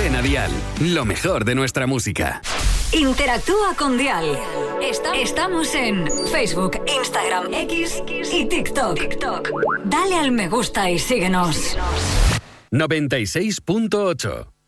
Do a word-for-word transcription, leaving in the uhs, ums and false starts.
Cadena Dial, lo mejor de nuestra música. Interactúa con Dial. Estamos en Facebook, Instagram, X y TikTok. Dale al me gusta y síguenos. noventa y seis punto ocho